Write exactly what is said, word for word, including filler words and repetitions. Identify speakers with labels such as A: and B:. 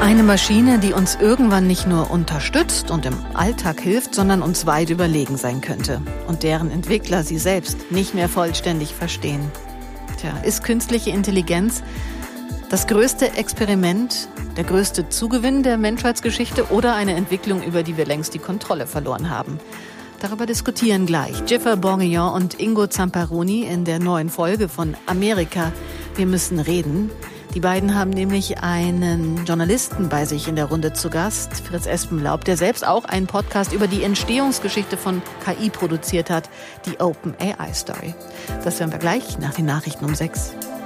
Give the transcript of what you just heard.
A: Eine Maschine, die uns irgendwann nicht nur unterstützt und im Alltag hilft, sondern uns weit überlegen sein könnte und deren Entwickler sie selbst nicht mehr vollständig verstehen. Tja, ist künstliche Intelligenz das größte Experiment, der größte Zugewinn der Menschheitsgeschichte oder eine Entwicklung, über die wir längst die Kontrolle verloren haben? Darüber diskutieren gleich Jiffer Bourguignon und Ingo Zamparoni in der neuen Folge von Amerika. Wir müssen reden. Die beiden haben nämlich einen Journalisten bei sich in der Runde zu Gast, Fritz Espenlaub, der selbst auch einen Podcast über die Entstehungsgeschichte von K I produziert hat, die Open A I Story. Das hören wir gleich nach den Nachrichten um sechs.